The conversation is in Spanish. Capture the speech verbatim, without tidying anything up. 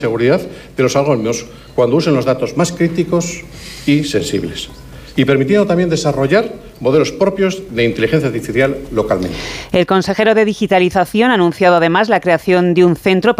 seguridad de los algoritmos cuando usen los datos más críticos y sensibles, y permitiendo también desarrollar modelos propios de inteligencia artificial localmente. El consejero de Digitalización ha anunciado además la creación de un centro para